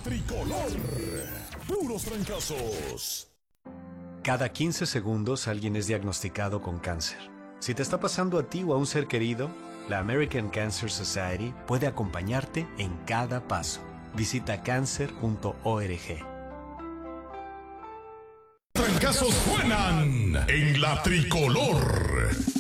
tricolor. Puros trancazos. Cada 15 segundos alguien es diagnosticado con cáncer. Si te está pasando a ti o a un ser querido, la American Cancer Society puede acompañarte en cada paso. Visita cancer.org. Trancazos suenan en la tricolor.